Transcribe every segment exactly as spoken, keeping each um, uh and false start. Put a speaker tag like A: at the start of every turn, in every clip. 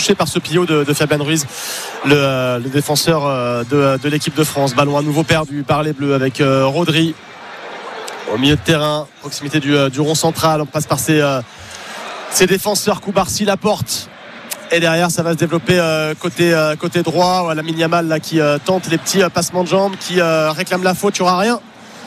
A: touché par ce pillot de, de Fabian Ruiz, le, le défenseur de, de l'équipe de France. Ballon à nouveau perdu par les Bleus avec euh, Rodri au milieu de terrain, proximité du, du rond central. On passe par ses, euh, ses défenseurs. Koubarsi, Laporte. Et derrière, ça va se développer euh, côté, euh, côté droit. Lamine Yamal là, qui euh, tente les petits euh, passements de jambes, qui euh, réclame la faute. Il n'y aura rien.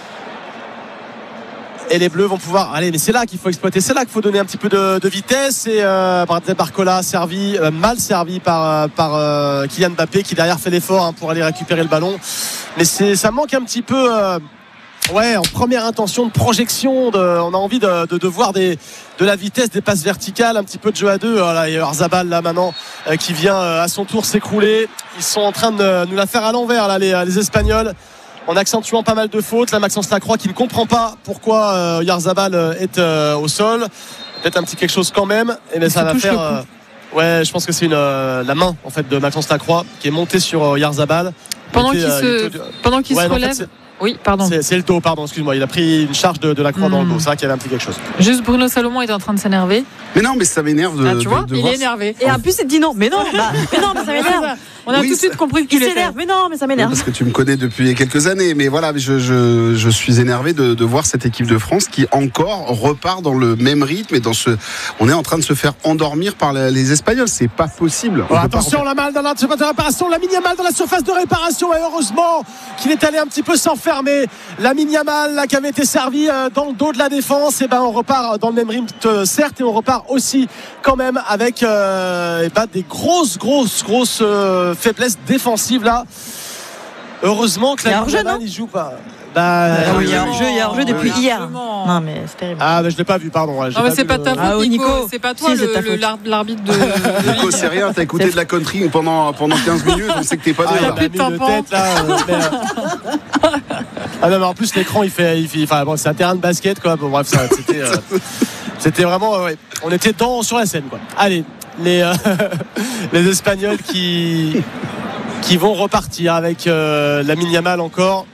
A: Et les Bleus vont pouvoir. Allez, mais c'est là qu'il faut exploiter. C'est là qu'il faut donner un petit peu de, de vitesse. Et euh, Barcola servi, euh, mal servi par, par euh, Kylian Mbappé, qui derrière fait l'effort hein, pour aller récupérer le ballon. Mais c'est, ça manque un petit peu. Euh, Ouais, en première intention de projection, de, on a envie de, de, de voir des, de la vitesse, des passes verticales, un petit peu de jeu à deux. Voilà, il y a Oyarzabal là maintenant euh, qui vient euh, à son tour s'écrouler. Ils sont en train de nous la faire à l'envers là, les, les Espagnols, en accentuant pas mal de fautes. Là, Maxence Lacroix qui ne comprend pas pourquoi euh, Oyarzabal est euh, au sol. Peut-être un petit quelque chose quand même. Et bien ça va faire. Euh, ouais, je pense que c'est une euh, la main en fait de Maxence Lacroix qui est montée sur euh, Oyarzabal.
B: Pendant qu'il était, se, euh, pendant qu'il ouais, se relève. En fait, oui, pardon.
A: C'est, c'est le dos, pardon, excuse-moi. Il a pris une charge de, de la croix mmh. dans le dos. C'est vrai qu'il y avait un petit quelque chose.
B: Juste Bruno Salomon est en train de s'énerver.
C: Mais non, mais ça m'énerve de.
B: Ah, tu vois,
C: de, de
B: il
C: voir
B: est énervé.
D: Et en plus, il dit non. Mais non, bah, mais non, mais ça m'énerve.
B: On a
C: oui,
B: tout de suite compris qu'il
D: il s'énerve. Mais non, mais ça m'énerve.
C: Parce que tu me connais depuis quelques années. Mais voilà, je, je, je suis énervé de, de voir cette équipe de France qui encore repart dans le même rythme et dans ce. On est en train de se faire endormir par les Espagnols. C'est pas possible.
A: Oh, attention, la malle dans la surface de réparation. Lamine Yamal dans la surface de réparation. Et heureusement qu'il est allé un petit peu s'enfermer. Lamine Yamal là, qui avait été servi euh, dans le dos de la défense. Et ben on repart dans le même rythme euh, certes, et on repart aussi quand même avec euh, et ben, des grosses, grosses, grosses euh, faiblesses défensives là. Heureusement que Lamine Yamal il joue pas. Bah,
D: ah oui, il y a hors-jeu, il y a hors-jeu depuis oui, hier. Non mais c'est terrible.
A: Ah mais je l'ai pas vu, pardon. Ouais,
B: non mais c'est pas ta faute,
D: ah,
B: Nico.
D: Nico.
B: C'est pas toi si, le, c'est le, l'arbitre de.
C: Nico, c'est rien. T'as écouté de la country pendant pendant quinze minutes. On sait que t'es pas
A: ah,
C: dedans.
A: Il a mis de tête là. Euh, mais, euh... ah non mais en plus l'écran il fait, il fait, enfin bon c'est un terrain de basket quoi. Bon bref ça, c'était, euh, c'était vraiment, euh, ouais, on était dans sur la scène quoi. Allez les euh, les Espagnols qui qui vont repartir avec euh, Lamine Yamal encore.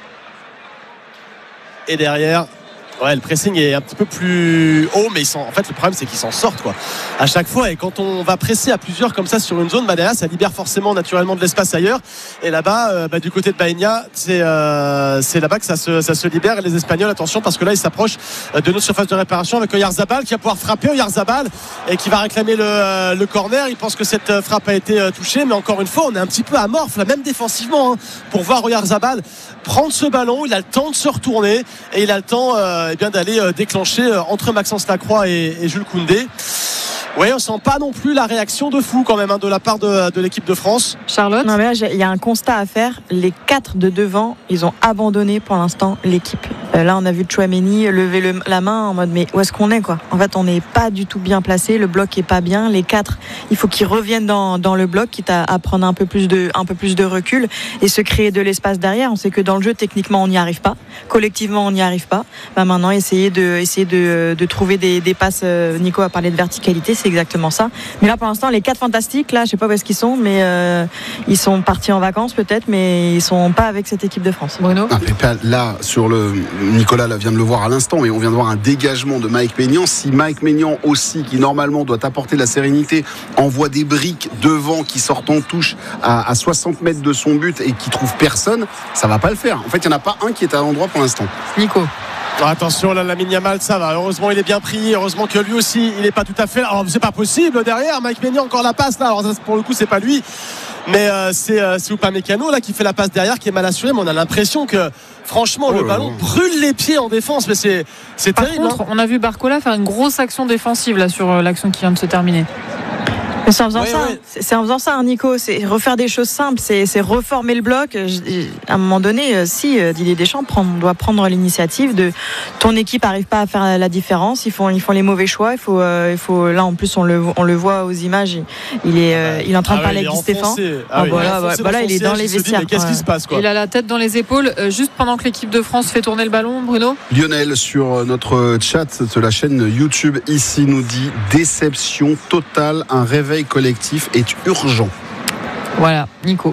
A: Et derrière, ouais, le pressing est un petit peu plus haut, mais ils sont, en fait, le problème, c'est qu'ils s'en sortent, quoi. À chaque fois, et quand on va presser à plusieurs comme ça sur une zone, bah derrière, ça libère forcément naturellement de l'espace ailleurs. Et là-bas, euh, bah, du côté de Baïnia, c'est, euh, c'est là-bas que ça se, ça se libère. Et les Espagnols, attention, parce que là, ils s'approchent de notre surface de réparation avec Oyarzabal qui va pouvoir frapper Oyarzabal et qui va réclamer le, euh, le corner. Il pense que cette frappe a été euh, touchée, mais encore une fois, on est un petit peu amorphe, là, même défensivement, hein, pour voir Oyarzabal prendre ce ballon. Il a le temps de se retourner et il a le temps euh, eh bien, d'aller euh, déclencher euh, entre Maxence Lacroix et, et Jules Koundé. Oui, on sent pas non plus la réaction de fou quand même hein, de la part de, de l'équipe de France.
B: Charlotte.
D: Non mais là, il y a un constat à faire. Les quatre de devant, ils ont abandonné pour l'instant l'équipe. Euh, là, on a vu Tchouaméni lever le, la main en mode mais où est-ce qu'on est quoi ? En fait, on n'est pas du tout bien placé. Le bloc est pas bien. Les quatre, il faut qu'ils reviennent dans, dans le bloc, quitte à, à prendre un peu plus de un peu plus de recul et se créer de l'espace derrière. On sait que dans le jeu, techniquement, on n'y arrive pas. Collectivement, on n'y arrive pas. Bah, maintenant, essayer de essayer de, de trouver des, des passes. Euh, Nico a parlé de verticalité. C'est exactement ça. Mais là, pour l'instant, les quatre fantastiques, là, je sais pas où est-ce qu'ils sont, mais euh, ils sont partis en vacances peut-être, mais ils sont pas avec cette équipe de France.
B: Bruno.
C: Ah, là, sur le Nicolas là, vient de le voir à l'instant, mais on vient de voir un dégagement de Mike Maignan. Si Mike Maignan aussi, qui normalement doit apporter de la sérénité, envoie des briques devant qui sortent en touche à, à soixante mètres de son but et qui trouve personne, ça va pas le faire. En fait, il n'y en a pas un qui est à l'endroit pour l'instant.
B: Nico.
A: Oh, attention là, Lamine Yamal, ça va. Heureusement, il est bien pris. Heureusement que lui aussi, il n'est pas tout à fait là. Alors, c'est pas possible derrière. Mike Maignan encore la passe là. Alors, pour le coup, c'est pas lui, mais euh, c'est euh, c'est Upamecano là qui fait la passe derrière, qui est mal assuré. Mais on a l'impression que, franchement, oh le ballon là. brûle les pieds en défense. Mais c'est c'est
B: Par
A: terrible.
B: Contre,
A: hein.
B: on a vu Barcola faire une grosse action défensive là sur l'action qui vient de se terminer.
D: Mais c'est en faisant
A: ouais,
D: ça,
A: ouais.
D: c'est en faisant ça, hein, Nico. C'est refaire des choses simples, c'est, c'est reformer le bloc. À un moment donné, si Didier Deschamps prend, doit prendre l'initiative de ton équipe n'arrive pas à faire la différence, ils font, ils font les mauvais choix. Il faut, euh, il faut. Là, en plus, on le, on le voit aux images. Il est, euh, il est en train
A: ah
D: de parler
A: ouais,
D: avec Stéphane.
A: Ah oui,
D: voilà, voilà, voilà, il est dans les vestiaires.
A: Dit, qu'est-ce qui se passe quoi ?
B: Il a la tête dans les épaules. Euh, juste pendant que l'équipe de France fait tourner le ballon, Bruno.
C: Lionel sur notre chat de la chaîne YouTube ici nous dit déception totale, un réveil collectif est urgent.
B: Voilà, Nico.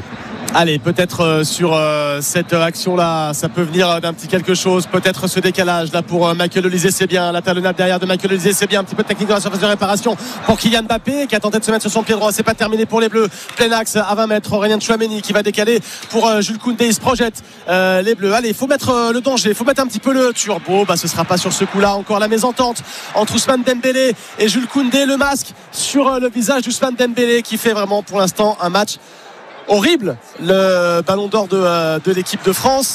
A: Allez, peut-être euh, sur euh, cette euh, action-là, ça peut venir euh, d'un petit quelque chose. Peut-être ce décalage là pour euh, Michael Olise, c'est bien. La talonnade derrière de Michael Olise, c'est bien. Un petit peu de technique dans la surface de réparation pour Kylian Mbappé qui a tenté de se mettre sur son pied droit. C'est pas terminé pour les Bleus. Plein axe à vingt mètres. Aurélien Tchouaméni qui va décaler pour euh, Jules Koundé. Il se projette euh, les Bleus. Allez, il faut mettre euh, le danger. Il faut mettre un petit peu le turbo. Bah, ce sera pas sur ce coup-là. Encore la mésentente entre Ousmane Dembélé et Jules Koundé. Le masque sur euh, le visage d'Ousmane Dembélé qui fait vraiment pour l'instant un match horrible, le ballon d'or de, euh, de l'équipe de France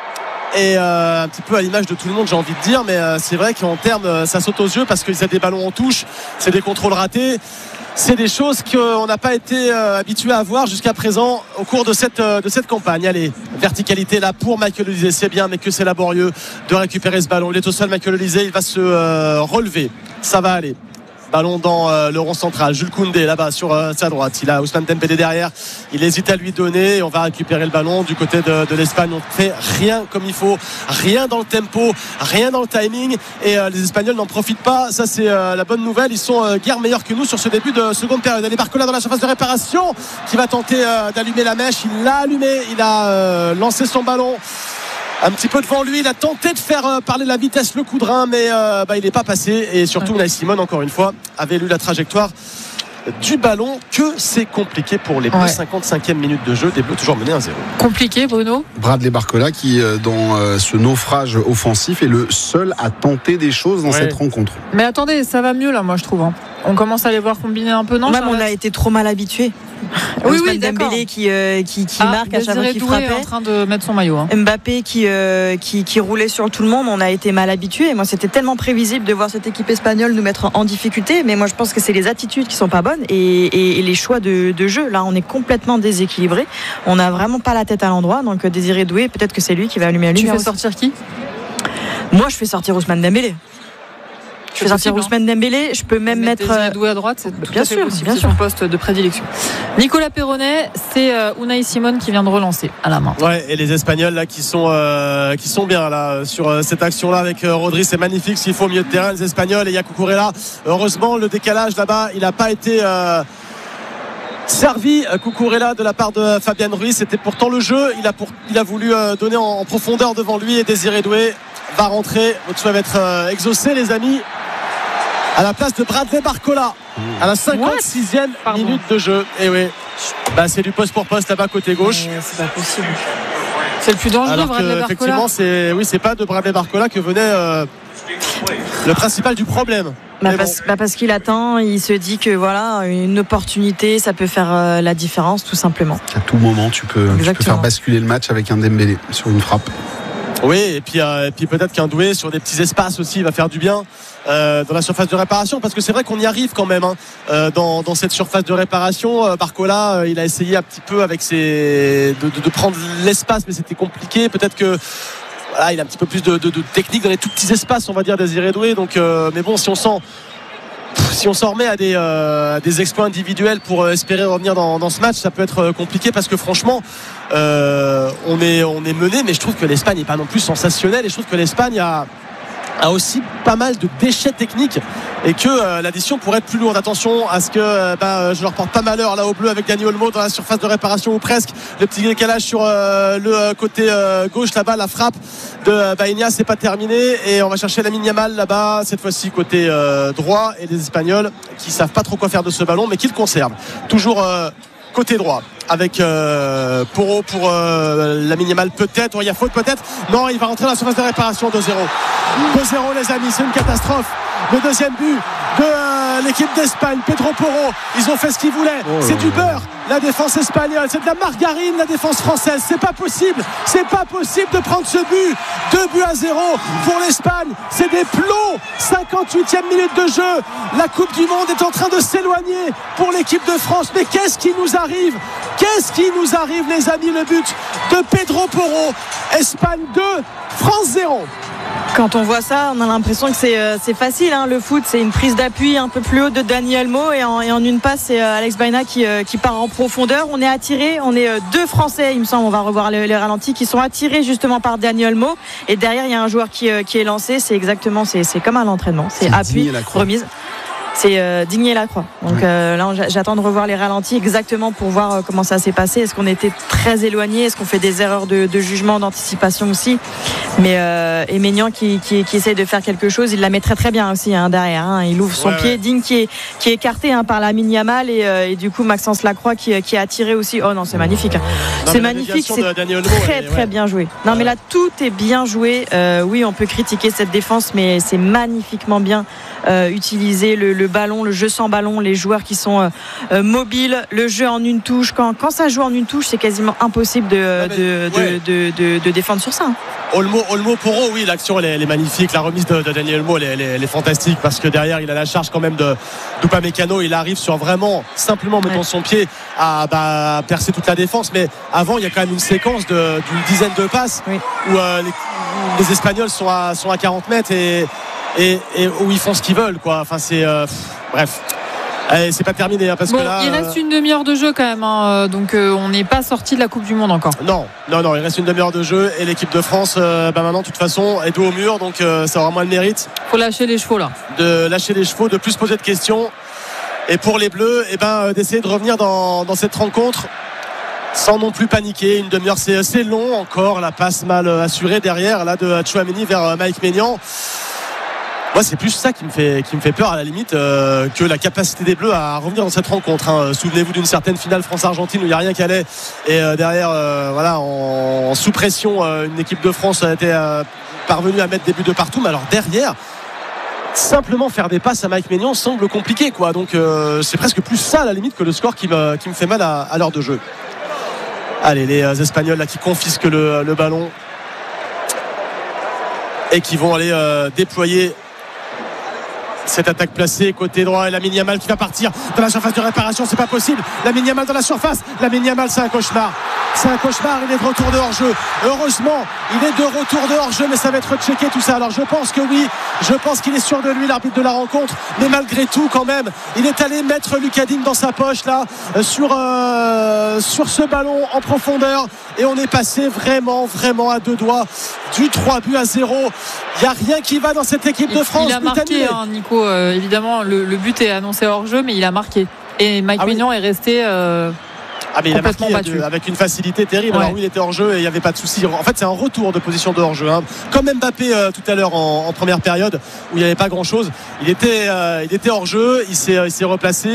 A: et euh, un petit peu à l'image de tout le monde, j'ai envie de dire, mais euh, c'est vrai qu'en termes euh, ça saute aux yeux parce qu'il y a des ballons en touche, c'est des contrôles ratés, c'est des choses qu'on n'a pas été euh, habitué à voir jusqu'à présent au cours de cette, euh, de cette campagne. Allez, verticalité là pour Michael Olise, c'est bien, mais que c'est laborieux de récupérer ce ballon. Il est au sol, Michael Olise, il va se euh, relever, ça va aller. Ballon dans euh, le rond central. Jules Koundé là-bas sur euh, sa droite. Il a Ousmane Dembélé derrière. Il hésite à lui donner. Et on va récupérer le ballon du côté de, de l'Espagne. On fait rien comme il faut. Rien dans le tempo. Rien dans le timing. Et euh, les Espagnols n'en profitent pas. Ça, c'est euh, la bonne nouvelle. Ils sont euh, guère meilleurs que nous sur ce début de seconde période. Allez, Barcola dans la surface de réparation qui va tenter euh, d'allumer la mèche. Il l'a allumé. Il a euh, lancé son ballon un petit peu devant lui, il a tenté de faire euh, parler la vitesse le coup de rein, mais euh, bah, il n'est pas passé. Et surtout Unai Simon, encore une fois, avait lu la trajectoire du ballon. Que c'est compliqué pour les Bleus. Ouais. cinquante-cinquième minute de jeu, des Bleus toujours menés un zéro.
B: Compliqué, Bruno.
C: Bradley Barcola qui dans euh, ce naufrage offensif est le seul à tenter des choses dans ouais. cette rencontre.
B: Mais attendez, ça va mieux là, moi je trouve hein. On commence à les voir combiner un peu, non?
D: Même on a été trop mal habitués.
B: Oui, oui, Dembélé
D: qui, euh, qui, qui ah,
B: marque à chaque fois qu'il frappait. En train de mettre son maillot. Hein.
D: Mbappé qui, euh, qui, qui roulait sur tout le monde. On a été mal habitués. Moi, c'était tellement prévisible de voir cette équipe espagnole nous mettre en difficulté. Mais moi, je pense que c'est les attitudes qui sont pas bonnes et, et, et les choix de, de jeu. Là, on est complètement déséquilibré. On n'a vraiment pas la tête à l'endroit. Donc, Désiré Doué, peut-être que c'est lui qui va allumer la lumière.
B: Tu fais sortir qui?
D: Moi, je fais sortir Ousmane Dembélé. Je fais sortir Ousmane Dembélé, je peux même mettre
B: Désiré Doué à droite, c'est
D: bien sûr, bien
B: sûr, son poste de prédilection. Nicolas Perronnet, c'est euh, Unai Simon qui vient de relancer à la main.
A: Ouais, et les Espagnols là qui sont euh, qui sont bien là sur euh, cette action là avec euh, Rodri, c'est magnifique s'il faut au milieu de terrain les Espagnols et Yacou Cucurella. Heureusement le décalage là-bas, il n'a pas été euh, servi Cucurella de la part de Fabian Ruiz, c'était pourtant le jeu, il a pour, il a voulu euh, donner en, en profondeur devant lui et Désiré Doué va rentrer. Votre souhait va être euh, exaucé les amis. À la place de Bradley Barcola à la cinquante-sixième minute de jeu. Et oui, bah, c'est du poste pour poste là-bas côté gauche.
B: Mais c'est pas possible. C'est le plus dangereux.
A: Alors
B: Bradley
A: que,
B: Barcola.
A: effectivement, c'est oui, c'est pas de Bradley Barcola que venait euh, le principal du problème.
D: Bah parce, bon. bah parce qu'il attend, il se dit que voilà, une opportunité, ça peut faire euh, la différence tout simplement.
C: À tout moment, tu peux, tu peux faire basculer le match avec un Dembélé sur une frappe.
A: Oui, et puis, euh, et puis peut-être qu'un Doué sur des petits espaces aussi va faire du bien euh, dans la surface de réparation, parce que c'est vrai qu'on y arrive quand même hein, euh, dans, dans cette surface de réparation. euh, Barcola, euh, il a essayé un petit peu avec ses de, de, de prendre l'espace, mais c'était compliqué. Peut-être que voilà, il a un petit peu plus de, de, de technique dans les tout petits espaces, on va dire, Désiré Doué. Donc, euh, mais bon, si on sent si on s'en remet à des, euh, à des exploits individuels pour euh, espérer revenir dans, dans ce match, ça peut être euh, compliqué parce que franchement euh, on, est, on est mené, mais je trouve que l'Espagne n'est pas non plus sensationnelle et je trouve que l'Espagne a, a aussi pas mal de déchets techniques et que euh, l'addition pourrait être plus lourde. Attention à ce que euh, bah, je leur porte pas malheur là au bleu avec Dani Olmo dans la surface de réparation ou presque. Le petit décalage sur euh, le côté euh, gauche là-bas, la frappe de euh, Baïnia, c'est pas terminé et on va chercher Lamine Yamal là-bas cette fois-ci côté euh, droit et les Espagnols qui savent pas trop quoi faire de ce ballon mais qui le conservent toujours euh, côté droit avec euh, Porro pour euh, la minimale peut-être, il y a faute peut-être, non il va rentrer dans la surface de réparation. Deux zéro deux zéro les amis, c'est une catastrophe. Le deuxième but de euh, l'équipe d'Espagne, Pedro Porro, ils ont fait ce qu'ils voulaient, oh c'est du beurre la défense espagnole, c'est de la margarine la défense française, c'est pas possible c'est pas possible de prendre ce but. Deux buts à zéro pour l'Espagne, c'est des plots. Cinquante-huitième minute de jeu, la Coupe du Monde est en train de s'éloigner pour l'équipe de France, mais qu'est-ce qui nous arrive qu'est-ce qui nous arrive les amis? Le but de Pedro Porro, Espagne deux, France zéro.
D: Quand on voit ça, on a l'impression que c'est, euh, c'est facile hein. Le foot, c'est une prise d'appui un peu plus haut de Dani Olmo et en, et en une passe, c'est euh, Alex Baïna qui, euh, qui part en profondeur. On est attiré, on est euh, deux Français, il me semble, on va revoir les, les ralentis, qui sont attirés justement par Dani Olmo. Et derrière, il y a un joueur qui, euh, qui est lancé. C'est exactement, c'est, c'est comme à l'entraînement. C'est, c'est appui, remise. c'est euh, Digné-Lacroix. Donc euh, là, j'attends de revoir les ralentis exactement pour voir euh, comment ça s'est passé. Est-ce qu'on était très éloigné? Est-ce qu'on fait des erreurs de, de jugement, d'anticipation aussi? Mais euh, et Maignan qui, qui, qui essaye de faire quelque chose, il la met très très bien aussi hein, derrière. Hein. Il ouvre son ouais, pied. Ouais. Digne qui est, qui est écarté hein, par Lamine Yamal et, euh, et du coup Maxence Lacroix qui, qui a attiré aussi. Oh non, c'est magnifique. Hein. Non, c'est magnifique, c'est très Olmo, très ouais. bien joué. Non mais là tout est bien joué. Euh, oui, on peut critiquer cette défense, mais c'est magnifiquement bien euh, utilisé. Le, le ballon, le jeu sans ballon, les joueurs qui sont euh, mobiles, le jeu en une touche. Quand, quand ça joue en une touche, c'est quasiment impossible de, non, mais, de, ouais. de, de, de, de défendre sur ça. Hein.
A: Olmo, Olmo Poro, oui, l'action elle est, elle est magnifique. La remise de, de Daniel Olmo, elle est, elle, est, elle est fantastique parce que derrière, il a la charge quand même de d'Upamecano. Il arrive sur vraiment simplement mettant ouais. son pied à bah, percer toute la défense. Mais avant, il y a quand même une séquence de, d'une dizaine de passes oui. où euh, les, les Espagnols sont à, sont à quarante mètres et, et, et où ils font ce qu'ils veulent, quoi. Enfin, c'est euh, pff, bref. Allez, c'est pas terminé hein, parce
B: bon,
A: que là
B: il reste une demi-heure de jeu quand même hein, donc euh, on n'est pas sorti de la Coupe du Monde encore.
A: Non, non, non, il reste une demi-heure de jeu et l'équipe de France euh, bah maintenant de toute façon est dos au mur donc euh, ça aura moins de mérite.
B: Faut lâcher les chevaux là.
A: De lâcher les chevaux, de plus poser de questions et pour les Bleus, et eh ben euh, d'essayer de revenir dans, dans cette rencontre sans non plus paniquer. Une demi-heure c'est, c'est long encore, la passe mal assurée derrière là de Tchouaméni vers Mike Maignan. Moi, c'est plus ça qui me fait, qui me fait peur à la limite euh, que la capacité des Bleus à revenir dans cette rencontre. Hein. Souvenez-vous d'une certaine finale France-Argentine où il n'y a rien qui allait et euh, derrière, euh, voilà, en, en sous pression, euh, une équipe de France a été euh, parvenue à mettre des buts de partout. Mais alors derrière, simplement faire des passes à Mike Maignan semble compliqué, quoi. Donc euh, c'est presque plus ça à la limite que le score qui me, qui me fait mal à, à l'heure de jeu. Allez, les euh, Espagnols là qui confisquent le, le ballon et qui vont aller euh, déployer cette attaque placée côté droit et Lamine Yamal qui va partir dans la surface de réparation, c'est pas possible. Lamine Yamal dans la surface, Lamine Yamal c'est un cauchemar. C'est un cauchemar, il est de retour de hors-jeu. Heureusement, il est de retour de hors-jeu, mais ça va être checké tout ça. Alors je pense que oui, je pense qu'il est sûr de lui, l'arbitre de la rencontre, mais malgré tout quand même, il est allé mettre Lucas Digne dans sa poche là, sur, euh, sur ce ballon en profondeur et on est passé vraiment, vraiment à deux doigts du trois buts à zéro. Il n'y a rien qui va dans cette équipe de France.
B: Il a marqué, hein, Nico, euh, évidemment, le, le but est annoncé hors-jeu, mais il a marqué. Et Mike ah Maignan oui. est resté... Euh...
A: Ah mais il a marqué de, avec une facilité terrible. Ouais. Alors oui, il était hors jeu et il n'y avait pas de souci. En fait, c'est un retour de position de hors jeu. Hein. Comme Mbappé euh, tout à l'heure en, en première période où il n'y avait pas grand chose. Il était, euh, il était hors jeu. Il s'est, il s'est replacé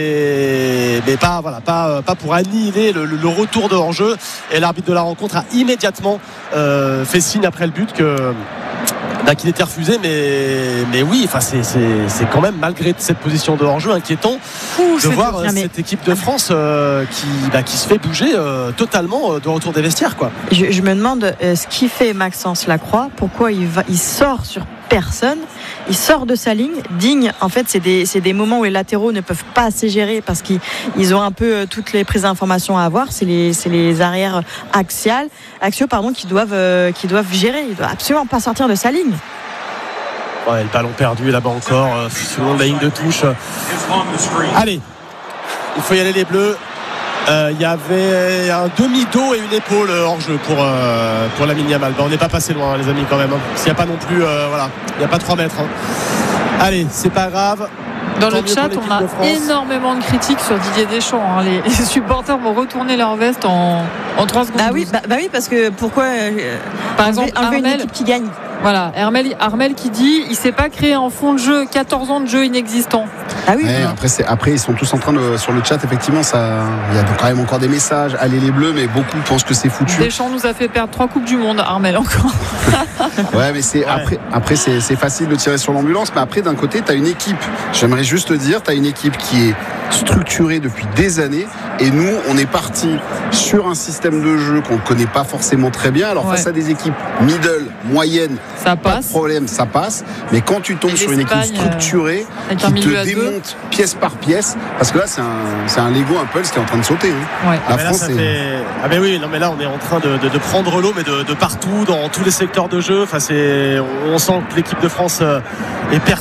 A: et mais pas, voilà, pas, pas pour annihiler le, le, le retour de hors jeu. Et l'arbitre de la rencontre a immédiatement euh, fait signe après le but que. Bah, qu'il était refusé, mais, mais oui, enfin, c'est, c'est, c'est quand même malgré cette position de hors-jeu inquiétant Ouh, de voir euh, cette équipe de France euh, qui, bah, qui se fait bouger euh, totalement euh, de retour des vestiaires, quoi.
D: Je, je me demande euh, ce qui fait Maxence Lacroix, pourquoi il, va, il sort sur personne, il sort de sa ligne. Digne, en fait, c'est des, c'est des moments où les latéraux ne peuvent pas assez gérer parce qu'ils ils ont un peu euh, toutes les prises d'informations à avoir. C'est les, c'est les arrières axiales, axiaux pardon, qui doivent, euh, qui doivent gérer. Il ne doit absolument pas sortir de sa ligne.
A: Ouais, le ballon perdu là-bas encore, euh, selon la ligne de touche. Allez, il faut y aller les Bleus. Il euh, y avait un demi-dos et une épaule hors jeu pour, euh, pour Lamine Yamal. Ben, on n'est pas passé loin, hein, les amis, quand même. Hein. S'il n'y a pas non plus, euh, voilà, il n'y a pas trois mètres. Hein. Allez, c'est pas grave.
B: Dans le chat, on a énormément de critiques sur Didier Deschamps. Hein. Les, les supporters vont retourner leur veste en, en trois secondes.
D: Bah oui, bah, bah oui, parce que pourquoi euh,
B: par exemple,
D: enlever
B: Armel,
D: une équipe qui gagne.
B: Voilà, Armel, Armel qui dit il ne s'est pas créé en fond de jeu, quatorze ans de jeu inexistant.
C: Ah oui. Ouais, après, c'est, après, ils sont tous en train de sur le chat. Effectivement, ça, il y a quand même encore des messages. Allez les Bleus, mais beaucoup pensent que c'est foutu.
B: Deschamps nous a fait perdre trois coupes du monde, Armel encore.
C: Ouais, mais c'est ouais. après, après c'est, c'est facile de tirer sur l'ambulance. Mais après, d'un côté, tu as une équipe. J'aimerais juste te dire, tu as une équipe qui est structurée depuis des années. Et nous, on est parti sur un système de jeu qu'on ne connaît pas forcément très bien. Alors ouais. face à des équipes middle, moyennes,
B: ça
C: pas
B: passe.
C: de problème, ça passe. Mais quand tu tombes sur une équipe structurée
B: euh,
C: qui te démonte pièce par pièce, parce que là, c'est un, c'est un Lego Impulse qui est en train de sauter. Hein.
B: Ouais.
A: La
B: ah
A: France, est... fait... ah mais oui, non mais là, on est en train de, de, de prendre l'eau, mais de, de partout, dans tous les secteurs de jeu. Enfin, c'est, on sent que l'équipe de France est perdue.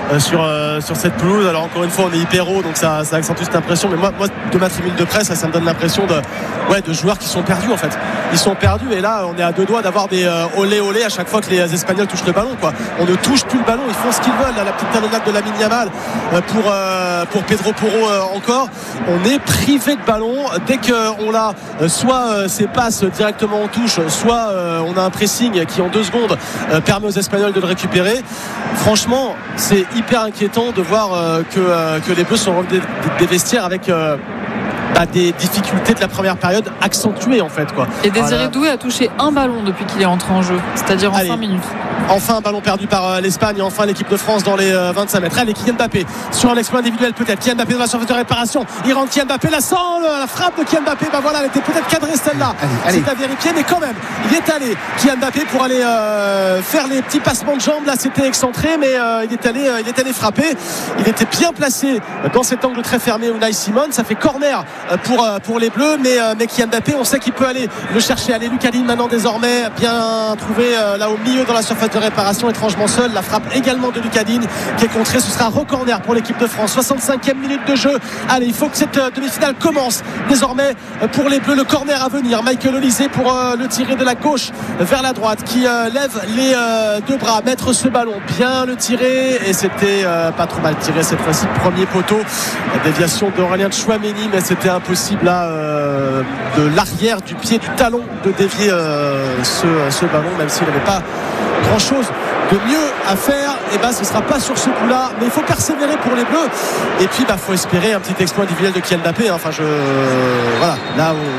A: euh, sur, euh, sur cette pelouse. Alors encore une fois on est hyper haut, donc ça, ça accentue cette impression, mais moi, moi de ma tribune de presse ça, ça me donne l'impression de, ouais, de joueurs qui sont perdus en fait. Ils sont perdus et là on est à deux doigts d'avoir des euh, olé olé à chaque fois que les Espagnols touchent le ballon, quoi. On ne touche plus le ballon, ils font ce qu'ils veulent là, la petite talonnade de Lamine Yamal euh, pour, euh, pour Pedro Porro euh, encore. On est privé de ballon dès qu'on l'a, euh, soit euh, ses passes directement en touche, soit euh, on a un pressing qui en deux secondes euh, permet aux Espagnols de le récupérer. Franchement c'est hyper inquiétant de voir euh, que, euh, que les Bleus sont revenus des, des vestiaires avec euh, bah, des difficultés de la première période accentuées en fait, quoi.
B: Et Désiré
A: voilà.
B: Doué a touché un ballon depuis qu'il est entré en jeu, c'est-à-dire en
A: Allez.
B: cinq minutes.
A: Enfin un ballon perdu par euh, l'Espagne et enfin l'équipe de France dans les euh, vingt-cinq mètres. Allez, Kylian Mbappé sur un exploit individuel peut-être. Kylian Mbappé dans la surface de réparation. Il rentre, Kylian Mbappé la sent, la frappe de Kylian Mbappé. Bah voilà, elle était peut-être cadrée celle-là. C'est à vérifier, mais quand même, il est allé. Kylian Mbappé pour aller euh, faire les petits passements de jambes. Là, c'était excentré, mais euh, il est allé, euh, il est allé frapper. Il était bien placé dans cet angle très fermé. Unai Simon, ça fait corner pour euh, pour les Bleus, mais euh, mais Kylian Mbappé, on sait qu'il peut aller le chercher. Allez, Lucas Digne maintenant désormais bien trouvé euh, là au milieu dans la surface de réparation, étrangement seul. La frappe également de Lucas Digne qui est contrée. Ce sera recorner pour l'équipe de France. soixante-cinquième minute de jeu. Allez, il faut que cette euh, demi-finale commence désormais euh, pour les Bleus. Le corner à venir. Michael Olise pour euh, le tirer de la gauche vers la droite, qui euh, lève les euh, deux bras, mettre ce ballon, bien le tirer, et c'était euh, pas trop mal tiré cette fois-ci. Premier poteau, la déviation d'Aurélien Tchouaméni, mais c'était impossible là euh, de l'arrière du pied du talon de dévier euh, ce, ce ballon, même s'il n'avait pas grand chose de mieux à faire. Et ben ce sera pas sur ce coup là, mais il faut persévérer pour les Bleus, et puis bah faut espérer un petit exploit individuel de Kylian Mbappé, hein. Enfin je voilà, là où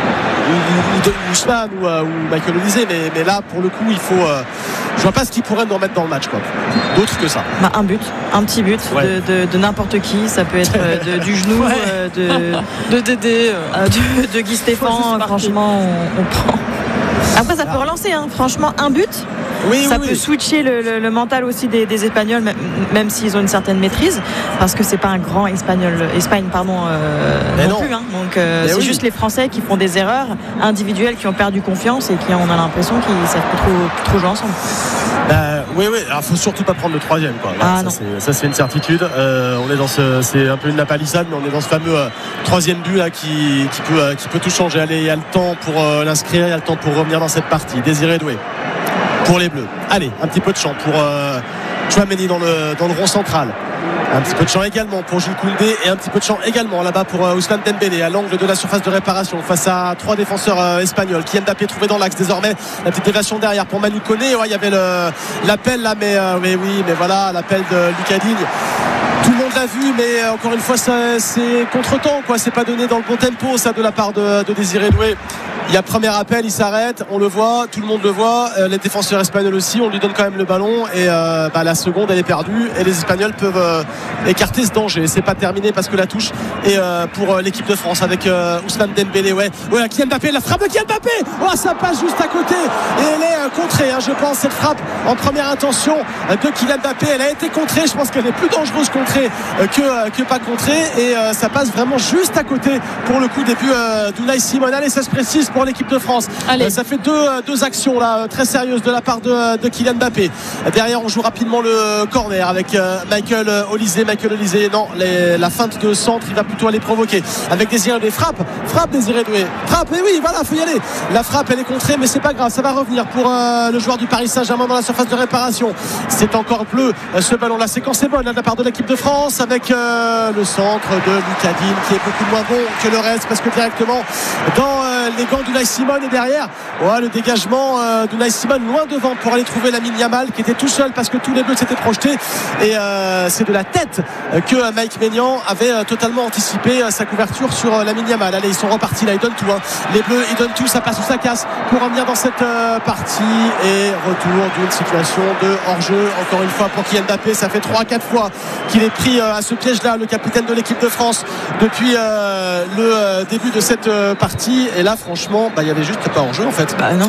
A: ou, ou, ou Ousmane ou, euh, ou Michael Olise, mais, mais là pour le coup il faut euh, je vois pas ce qu'il pourrait nous remettre dans le match, quoi, d'autre que ça.
D: Bah, un but, un petit but
A: ouais.
D: de, de, de n'importe qui, ça peut être de, du genou,
B: ouais.
D: euh, de,
B: de Dédé,
D: euh, de, de Guy Stéphane. Franchement on, on prend. Après ça peut relancer, hein. Franchement un but.
A: Oui,
D: ça
A: oui,
D: peut
A: oui.
D: switcher le, le, le mental aussi des, des Espagnols, même, même s'ils ont une certaine maîtrise, parce que c'est pas un grand Espagnol, Espagne pardon euh, non, non plus, hein. Donc euh, c'est oui. juste les Français qui font des erreurs individuelles, qui ont perdu confiance et qui on a l'impression qu'ils savent plus trop, plus trop jouer ensemble.
A: Euh, oui, oui. Alors faut surtout pas prendre le troisième, quoi. Là,
D: ah,
A: ça,
D: non.
A: C'est, ça c'est une certitude. Euh, on est dans ce, c'est un peu une lapalissade, mais on est dans ce fameux euh, troisième but là qui, qui peut, euh, qui peut tout changer. Allez, il y a le temps pour euh, l'inscrire, il y a le temps pour revenir dans cette partie. Désiré Doué pour les Bleus. Allez, un petit peu de champ pour euh, Tchouaméni dans le, dans le rond central. Un petit peu de champ également pour Jules Koundé, et un petit peu de champ également là-bas pour euh, Ousmane Dembélé à l'angle de la surface de réparation face à trois défenseurs euh, espagnols. Kylian Mbappé trouvé dans l'axe désormais. La petite déviation derrière pour Manu Koné. Ouais, il y avait le, l'appel là, mais, euh, mais oui, mais voilà, l'appel de Lucas Digne. Tout le monde l'a vu, mais euh, encore une fois, ça, c'est contre-temps, quoi. C'est pas donné dans le bon tempo, ça, de la part de, de Désiré Doué. Il y a premier appel, il s'arrête, on le voit, tout le monde le voit, euh, les défenseurs espagnols aussi, on lui donne quand même le ballon, et euh, bah, la seconde elle est perdue, et les Espagnols peuvent euh, écarter ce danger. C'est pas terminé parce que la touche est euh, pour euh, l'équipe de France avec euh, Ousmane Dembélé. Ouais, ouais, Kylian Mbappé, la frappe de Kylian Mbappé, oh, ça passe juste à côté, et elle est euh, contrée, hein, je pense, cette frappe en première intention euh, de Kylian Mbappé. Elle a été contrée, je pense qu'elle est plus dangereuse contrée euh, que, euh, que pas contrée, et euh, ça passe vraiment juste à côté pour le coup des buts euh, d'Unai Simon. Allez, ça se précise pour l'équipe de France. Euh, ça fait deux, deux actions là très sérieuses de la part de, de Kylian Mbappé. Derrière on joue rapidement le corner avec euh, Michael Olise. Michael Olise, non, les, la feinte de centre, il va plutôt aller provoquer avec Désiré Doué. Frappe, frappe Désiré Doué, frappe, et oui, voilà, faut y aller. La frappe elle est contrée, mais c'est pas grave, ça va revenir pour euh, le joueur du Paris Saint-Germain dans la surface de réparation. C'est encore bleu euh, ce ballon. La séquence est bonne là, de la part de l'équipe de France avec euh, le centre de Lucas Digne qui est beaucoup moins bon que le reste, parce que directement dans euh, les gants d'Unai Simon, et derrière ouais, le dégagement euh, d'Unai Simon loin devant pour aller trouver Lamine Yamal qui était tout seul parce que tous les Bleus s'étaient projetés, et euh, c'est de la tête que euh, Mike Maignan avait euh, totalement anticipé euh, sa couverture sur euh, Lamine Yamal. Allez, ils sont repartis là, ils donnent tout, hein. Les Bleus ils donnent tout, ça passe ou ça casse pour revenir dans cette euh, partie, et retour d'une situation de hors-jeu encore une fois pour Kylian Mbappé. Ça fait trois quatre fois qu'il est pris euh, à ce piège là, le capitaine de l'équipe de France depuis euh, le euh, début de cette euh, partie, et là franchement bah, il y avait juste pas en jeu en fait.
D: Bah non.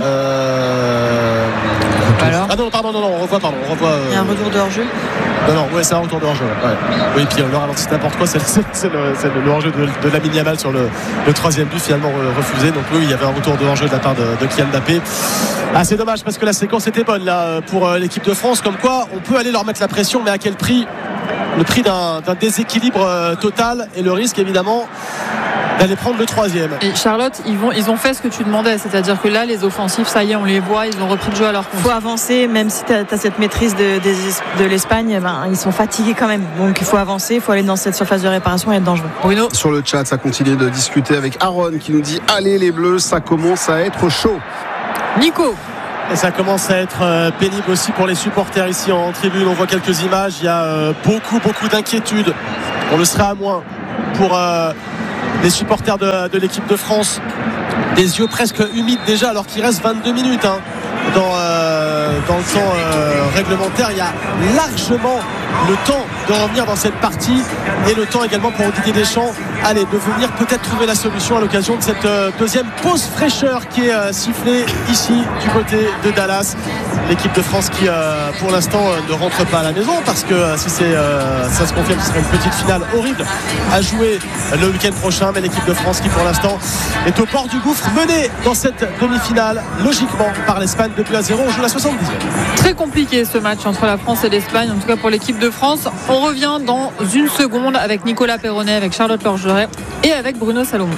A: Euh...
D: Alors
A: ah non, pardon, non, non, on revoit, pardon, on revoit. Euh...
D: Il y a un retour de hors-jeu.
A: Non, non, ouais, c'est un retour de hors-jeu. Ouais. Oui, puis le ralenti, c'est n'importe quoi, c'est, c'est, c'est, le, c'est le, le hors-jeu de, de Lamine Yamal sur le, le troisième but finalement refusé. Donc oui, il y avait un retour de hors-jeu de la part de, de Kylian Mbappé. Ah, c'est dommage parce que la séquence était bonne là pour l'équipe de France. Comme quoi, on peut aller leur mettre la pression, mais à quel prix? le prix d'un, d'un déséquilibre euh, total et le risque évidemment d'aller prendre le troisième.
B: Et Charlotte, ils, vont, ils ont fait ce que tu demandais, c'est-à-dire que là, les offensifs, ça y est, on les voit, ils ont repris le jeu à leur compte.
D: Il faut avancer, même si tu as cette maîtrise de, de, de l'Espagne, ben, ils sont fatigués quand même. Donc il faut avancer, il faut aller dans cette surface de réparation et être dangereux.
B: Bruno.
C: Sur le chat, ça continue de discuter avec Aaron qui nous dit allez les Bleus, ça commence à être chaud.
B: Nico.
A: Et ça commence à être euh, pénible aussi pour les supporters ici en tribune. On voit quelques images, il y a euh, beaucoup, beaucoup d'inquiétudes. On le serait à moins pour euh, les supporters de, de l'équipe de France. Des yeux presque humides déjà alors qu'il reste vingt-deux minutes hein, dans, euh, dans le temps euh, réglementaire. Il y a largement le temps de revenir dans cette partie et le temps également pour Didier Deschamps allez, de venir peut-être trouver la solution à l'occasion de cette euh, deuxième pause fraîcheur qui est euh, sifflée ici du côté de Dallas. L'équipe de France qui euh, pour l'instant euh, ne rentre pas à la maison parce que euh, si c'est, euh, ça se confirme, ce serait une petite finale horrible à jouer le week-end prochain, mais l'équipe de France qui pour l'instant est au bord du gouffre, menée dans cette demi-finale logiquement par l'Espagne depuis à zéro. On joue la soixante-dixième.
B: Très compliqué ce match entre la France et l'Espagne, en tout cas pour l'équipe de France. On revient dans une seconde avec Nicolas Perronnet, avec Charlotte Lorgeret et avec Bruno Salomon.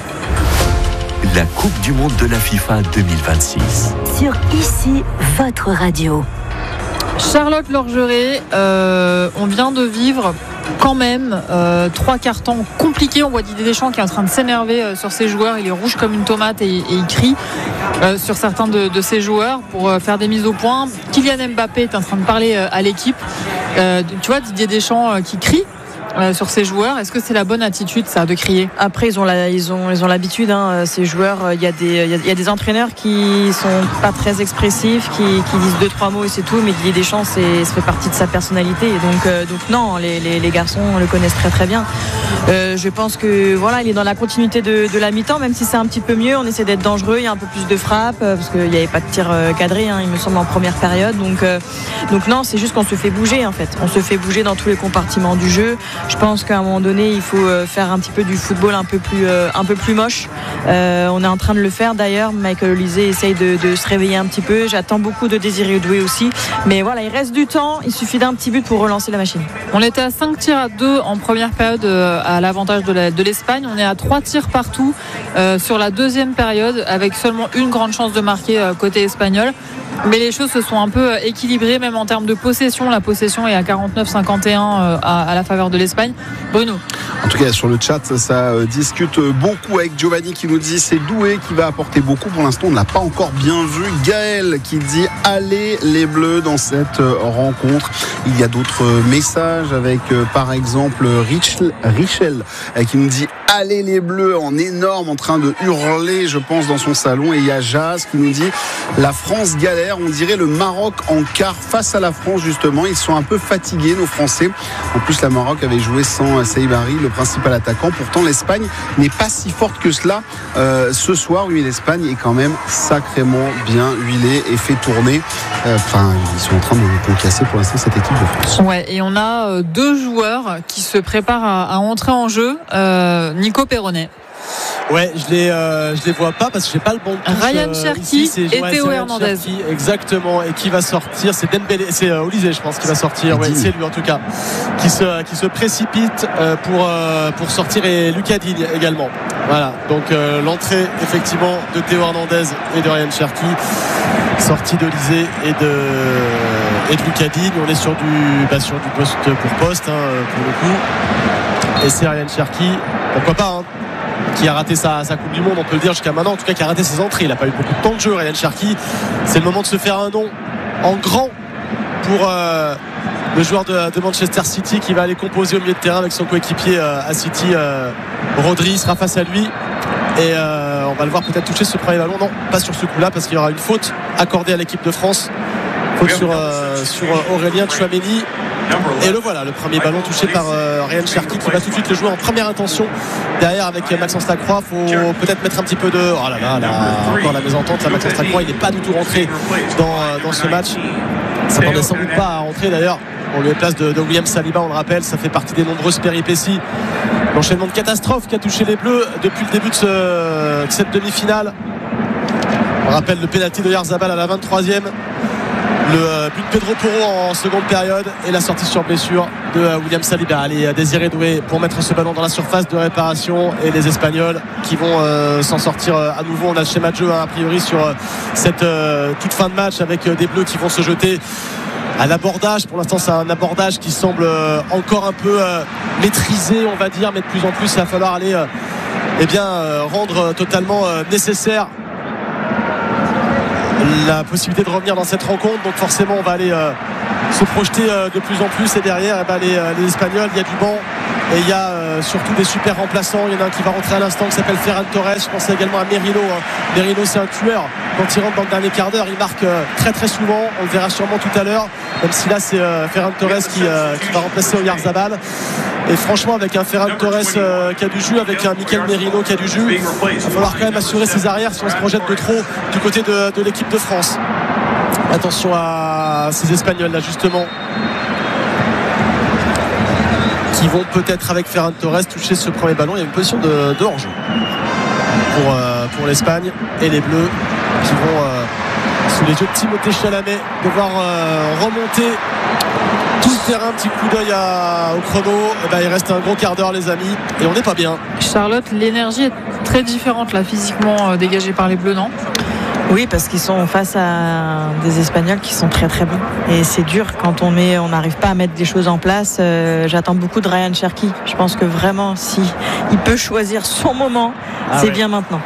E: La Coupe du Monde de la FIFA deux mille vingt-six.
F: Sur ici, votre radio.
B: Charlotte Lorgeret, euh, on vient de vivre quand même euh, trois quarts temps compliqués. On voit Didier Deschamps qui est en train de s'énerver euh, sur ses joueurs. Il est rouge comme une tomate et, et il crie euh, sur certains de, de ses joueurs pour euh, faire des mises au point. Kylian Mbappé est en train de parler euh, à l'équipe. Euh, tu vois Didier Deschamps euh, qui crie Euh, sur ces joueurs. Est-ce que c'est la bonne attitude ça de crier?
D: Après ils ont la, ils ont ils ont l'habitude hein, ces joueurs, il y a des il y a, il y a des entraîneurs qui sont pas très expressifs, qui, qui disent deux trois mots et c'est tout, mais Didier Deschamps c'est, ça fait partie de sa personnalité et donc euh, donc non les, les, les garçons le connaissent très très bien. Euh, je pense que voilà, il est dans la continuité de, de la mi-temps, même si c'est un petit peu mieux, on essaie d'être dangereux, il y a un peu plus de frappe euh, parce qu'il n'y avait pas de tir euh, cadré hein, il me semble en première période, donc euh, donc non, c'est juste qu'on se fait bouger en fait, on se fait bouger dans tous les compartiments du jeu. Je pense qu'à un moment donné, il faut faire un petit peu du football un peu plus, euh, un peu plus moche. Euh, on est en train de le faire d'ailleurs. Michael Olise essaye de, de se réveiller un petit peu. J'attends beaucoup de Désiré Doué aussi. Mais voilà, il reste du temps. Il suffit d'un petit but pour relancer la machine.
B: On était à cinq tirs à deux en première période à l'avantage de, la, de l'Espagne. On est à trois tirs partout euh, sur la deuxième période avec seulement une grande chance de marquer euh, côté espagnol. Mais les choses se sont un peu équilibrées, même en termes de possession. La possession est à quarante-neuf cinquante et un à, à la faveur de l'Espagne. Bruno.
C: En tout cas, sur le chat, ça euh, discute beaucoup avec Giovanni qui nous dit c'est Doué qui va apporter beaucoup. Pour l'instant, on ne l'a pas encore bien vu. Gaël qui dit allez les Bleus dans cette euh, rencontre. Il y a d'autres euh, messages avec euh, par exemple Richel, Richel euh, qui nous dit allez les Bleus en énorme, en train de hurler, je pense, dans son salon. Et il y a Jazz qui nous dit la France galère, on dirait le Maroc en quart face à la France justement. Ils sont un peu fatigués, nos Français. En plus, la Maroc avait joué sans Saïbari, le principal attaquant. Pourtant, l'Espagne n'est pas si forte que cela euh, ce soir. Oui, l'Espagne est quand même sacrément bien huilée et fait tourner. Enfin, euh, ils sont en train de concasser pour l'instant cette équipe de France.
B: Ouais, et on a euh, deux joueurs qui se préparent à, à entrer en jeu. Euh, Nico Perronnet.
A: Ouais, je les, euh, je les vois pas parce que j'ai pas le bon touche.
B: Ryan Cherki
A: euh,
B: et Théo Hernandez.
A: Cherki, exactement, et qui va sortir, c'est Dembélé, c'est euh, Olise, je pense, qui va sortir. Ouais, c'est lui en tout cas, qui se, qui se précipite euh, pour euh, pour sortir, et Lucas Digne également. Voilà, donc euh, l'entrée effectivement de Théo Hernandez et de Ryan Cherki, sortie d'Olise et de et de Lucas Digne. On est sur du bah, sur du poste pour poste hein, pour le coup. Et c'est Ryan Cherki, pourquoi pas hein, qui a raté sa, sa Coupe du Monde, on peut le dire jusqu'à maintenant, en tout cas qui a raté ses entrées. Il n'a pas eu beaucoup de temps de jeu, Ryan Cherki. C'est le moment de se faire un nom en grand pour euh, le joueur de, de Manchester City qui va aller composer au milieu de terrain avec son coéquipier euh, à City. euh, Rodri sera face à lui et euh, on va le voir peut-être toucher ce premier ballon. Non, pas sur ce coup-là parce qu'il y aura une faute accordée à l'équipe de France. Faute sur, euh, sur Aurélien Tchouaméni. Et le voilà, le premier ballon touché par euh, Ryan Cherki qui va tout de suite le jouer en première intention. Derrière avec Maxence Lacroix, il faut peut-être mettre un petit peu de. Oh là là, là encore la mésentente. Là, Maxence Lacroix, il n'est pas du tout rentré dans, euh, dans ce match. Ça ne sans doute pas à rentrer d'ailleurs. On lui est place de, de William Saliba, on le rappelle, ça fait partie des nombreuses péripéties. L'enchaînement de catastrophes qui a touché les Bleus depuis le début de, ce, de cette demi-finale. On rappelle le pénalty de Yarzabal à la vingt-troisième. le euh, but de Pedro Porro en seconde période et la sortie sur blessure de euh, William Saliba. Allez, Désiré Doué pour mettre ce ballon dans la surface de réparation et les Espagnols qui vont euh, s'en sortir euh, à nouveau. On a le schéma de jeu hein, a priori sur euh, cette euh, toute fin de match avec euh, des Bleus qui vont se jeter à l'abordage. Pour l'instant c'est un abordage qui semble euh, encore un peu euh, maîtrisé on va dire, mais de plus en plus il va falloir aller euh, eh bien, euh, rendre totalement euh, nécessaire la possibilité de revenir dans cette rencontre. Donc forcément on va aller euh, se projeter euh, de plus en plus et derrière eh ben, les, euh, les Espagnols, il y a du banc et il y a euh, surtout des super remplaçants. Il y en a un qui va rentrer à l'instant qui s'appelle Ferran Torres. Je pense également à Merino hein. Merino c'est un tueur quand il rentre dans le dernier quart d'heure, il marque euh, très très souvent, on le verra sûrement tout à l'heure, même si là c'est euh, Ferran Torres qui, euh, qui va remplacer Oyarzabal. Et franchement avec un Ferran Torres euh, qui a du jus, avec un Mikel Merino qui a du jus, il va falloir quand même assurer ses arrières si on se projette de trop du côté de, de l'équipe de France. Attention à ces Espagnols là justement qui vont peut-être avec Ferran Torres toucher ce premier ballon. Il y a une position de, de hors-jeu pour, euh, pour l'Espagne et les Bleus qui vont euh, sous les yeux de Timothée Chalamet devoir euh, remonter tout le terrain. Petit coup d'œil à, au chrono et ben, il reste un gros quart d'heure les amis et on n'est pas bien.
B: Charlotte, l'énergie est très différente là physiquement euh, dégagée par les Bleus, non?
D: Oui, parce qu'ils sont face à des Espagnols qui sont très très bons et c'est dur quand on met, on n'arrive pas à mettre des choses en place. Euh, j'attends beaucoup de Ryan Cherki. Je pense que vraiment si il peut choisir son moment, ah c'est ouais. bien maintenant.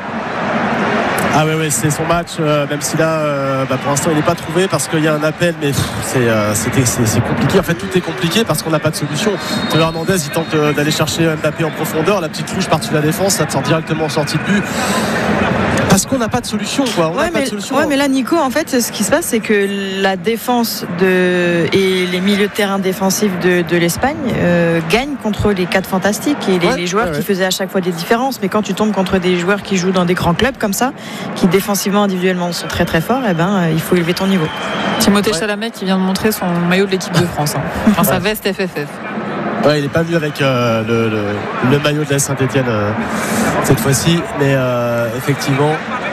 A: Ah ouais, ouais c'est son match, euh, même si là euh, bah pour l'instant il n'est pas trouvé parce qu'il y a un appel, mais pff, c'est, euh, c'était, c'est, c'est compliqué. En fait tout est compliqué parce qu'on n'a pas de solution. Théo Hernandez il tente euh, d'aller chercher Mbappé en profondeur, la petite touche par-dessus la défense, ça te sort directement en sortie de but. Parce qu'on n'a pas de solution, quoi. On
D: ouais,
A: pas
D: mais,
A: de solution.
D: Ouais, mais là, Nico, en fait, ce qui se passe, c'est que la défense de, et les milieux de terrain défensifs de, de l'Espagne euh, gagnent contre les quatre fantastiques et les, ouais, les joueurs ouais, qui ouais. faisaient à chaque fois des différences. Mais quand tu tombes contre des joueurs qui jouent dans des grands clubs comme ça, qui défensivement, individuellement sont très très forts, eh ben, il faut élever ton niveau.
B: Timothée ouais. Chalamet qui vient de montrer son maillot de l'équipe de France, hein. Enfin, sa veste F F F.
A: Ouais, il n'est pas venu avec euh, le, le, le maillot de la Saint-Etienne euh, cette fois-ci, mais euh, effectivement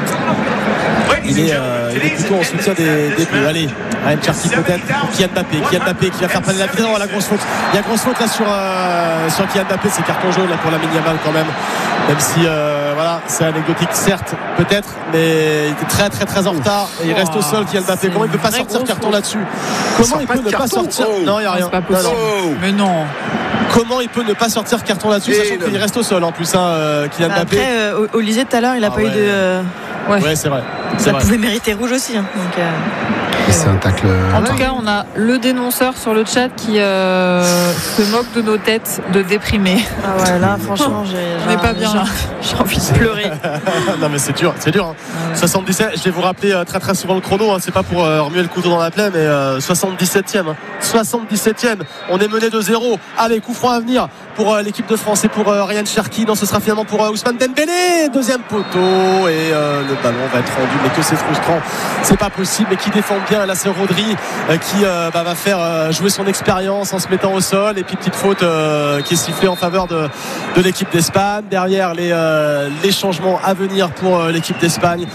A: il est, euh, il est plutôt en soutien des, des Bleus. Allez, Ryan Cherki peut-être pour Kylian Mbappé. Kylian Mbappé qui va faire planer la vitesse. Oh, la grosse faute. Il y a grosse faute là sur, euh, sur Kylian Mbappé. C'est carton jaune là pour Lamine Yamal quand même. Même si euh, voilà, c'est anecdotique certes, peut-être, mais il était très très très en retard et il reste au sol Kylian Mbappé. Comment il ne peut pas sortir carton là-dessus? Comment il peut ne pas sortir? Non, il n'y a rien.
B: C'est pas possible. Mais non.
A: Comment il peut ne pas sortir carton là-dessus, sachant qu'il reste au sol en plus, hein, Kylian Mbappé.
D: Après, euh, Olysée tout à l'heure, il n'a ah pas ouais. eu de. Euh...
A: Ouais. ouais, c'est vrai. C'est
D: ça
A: vrai.
D: pouvait mériter rouge aussi. Hein. Donc, euh...
C: C'est un tacle.
B: En tout cas, on a le dénonceur sur le chat qui euh, se moque de nos têtes de déprimés.
D: Ah ouais, là, franchement, j'ai,
B: on n'est pas bien.
D: J'ai, j'ai envie de pleurer.
A: Non, mais c'est dur, c'est dur. Hein. Ah ouais. soixante-dix-sept, je vais vous rappeler euh, très très souvent le chrono. Hein. C'est pas pour euh, remuer le couteau dans la plaie, mais euh, soixante-dix-septième. Hein. soixante-dix-septième. On est mené de zéro. Allez, coup franc à venir pour euh, l'équipe de France et pour euh, Ryan Cherki. Non, ce sera finalement pour euh, Ousmane Dembélé. Deuxième poteau et euh, le ballon va être rendu, mais que c'est frustrant. C'est pas possible, mais qui défend bien. Là, c'est Rodri euh, qui euh, bah, va faire euh, jouer son expérience en se mettant au sol. Et puis petite faute euh, qui est sifflée en faveur de, de l'équipe d'Espagne. Derrière les, euh, les changements à venir pour euh, l'équipe d'Espagne.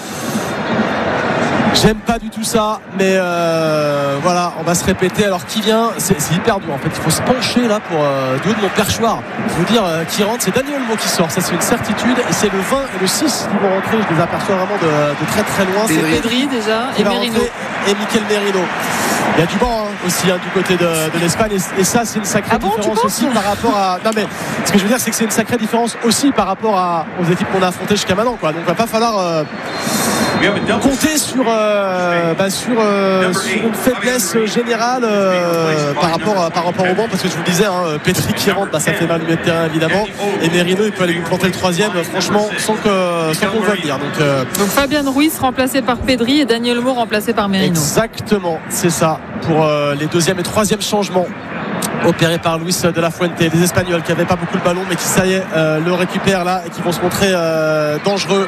A: J'aime pas du tout ça, mais euh, voilà, on va se répéter. Alors qui vient, c'est, c'est hyper dur en fait. Il faut se pencher là pour euh, du haut de mon perchoir. Je veux dire euh, qui rentre, c'est Daniel Olmo qui sort. Ça c'est une certitude. Et c'est le vingt et le six qui vont rentrer. Je les aperçois vraiment de, de très très loin.
B: C'est Pedri déjà et Merino
A: et Mikel Merino. Il y a du banc hein, aussi hein, du côté de, de l'Espagne et, et ça c'est une sacrée ah bon, différence aussi par rapport à. Non mais ce que je veux dire c'est que c'est une sacrée différence aussi par rapport à, aux équipes qu'on a affrontées jusqu'à maintenant quoi. Donc il va pas falloir euh, compter sur, euh, bah, sur, euh, sur une faiblesse générale euh, par, rapport à, par rapport au banc parce que je vous le disais hein, Pedri qui rentre bah, ça fait mal au milieu de terrain évidemment et Merino il peut aller lui planter le troisième franchement sans, que, sans qu'on le voit venir. Donc, euh,
B: donc Fabien Ruiz remplacé par Pedri et Daniel Olmo remplacé par Merino.
A: Exactement, c'est ça pour euh, les deuxième et troisième changements opéré par Luis de la Fuente. Les Espagnols qui n'avaient pas beaucoup le ballon mais qui ça y est euh, le récupèrent là et qui vont se montrer euh, dangereux